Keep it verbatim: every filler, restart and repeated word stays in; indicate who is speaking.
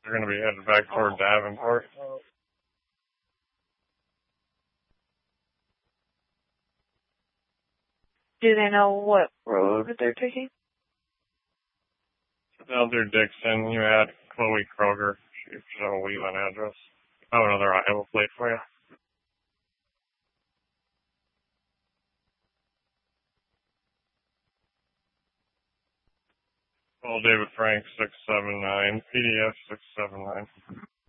Speaker 1: They're going to be headed back toward Davenport.
Speaker 2: Do they know what road they're taking?
Speaker 1: Down through Dixon, you had Chloe Kroger. She's a Wheeling address. I have another Iowa plate for you. Call David Frank six seven nine, P D F six seven nine.